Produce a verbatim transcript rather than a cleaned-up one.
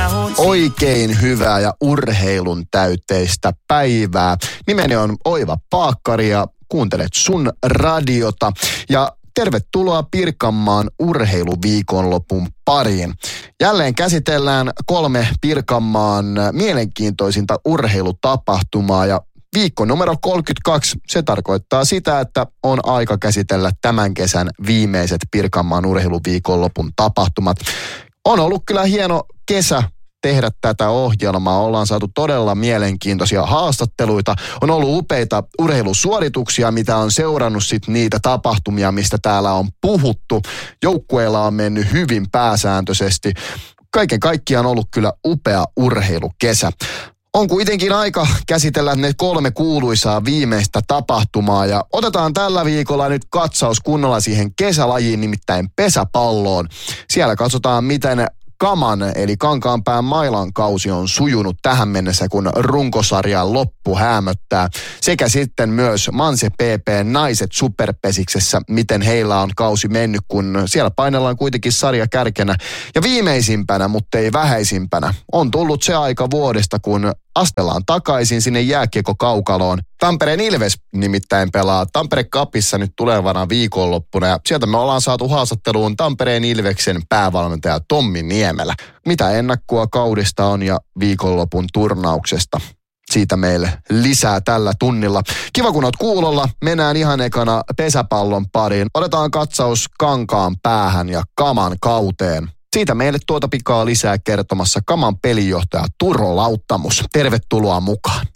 Oikein hyvää ja urheilun täyteistä päivää. Nimeni on Oiva Paakkari ja kuuntelet Sun radiota. Ja tervetuloa Pirkanmaan urheiluviikonlopun pariin. Jälleen käsitellään kolme Pirkanmaan mielenkiintoisinta urheilutapahtumaa ja viikko numero kolmekymmentäkaksi, se tarkoittaa sitä, että on aika käsitellä tämän kesän viimeiset Pirkanmaan urheiluviikonlopun tapahtumat. On ollut kyllä hieno kesä tehdä tätä ohjelmaa. Ollaan saatu todella mielenkiintoisia haastatteluita. On ollut upeita urheilusuorituksia, mitä on seurannut sit niitä tapahtumia, mistä täällä on puhuttu. Joukkueilla on mennyt hyvin pääsääntöisesti. Kaiken kaikkiaan on ollut kyllä upea urheilukesä. On kuitenkin aika käsitellä ne kolme kuuluisaa viimeistä tapahtumaa ja otetaan tällä viikolla nyt katsaus kunnolla siihen kesälajiin, nimittäin pesäpalloon. Siellä katsotaan, miten Kaman eli Kankaanpään Mailan kausi on sujunut tähän mennessä, kun runkosarjan loppu häämöttää. Sekä sitten myös Manse P P naiset superpesiksessä, miten heillä on kausi mennyt, kun siellä painellaan kuitenkin sarja kärkenä. Ja viimeisimpänä, mutta ei vähäisimpänä, on tullut se aika vuodesta, kun astellaan takaisin sinne jääkiekkokaukaloon. Tampereen Ilves nimittäin pelaa Tampere Cupissa nyt tulevana viikonloppuna ja sieltä me ollaan saatu haastatteluun Tampereen Ilveksen päävalmentaja Tommi Niemelä. Mitä ennakkoa kaudesta on ja viikonlopun turnauksesta? Siitä meille lisää tällä tunnilla. Kiva kun oot kuulolla. Mennään ihan ekana pesäpallon pariin. Otetaan katsaus Kankaan päähän ja Kaman kauteen. Siitä meille tuota pikaa lisää kertomassa Kaman pelinjohtaja Turo Lauttamus. Tervetuloa mukaan.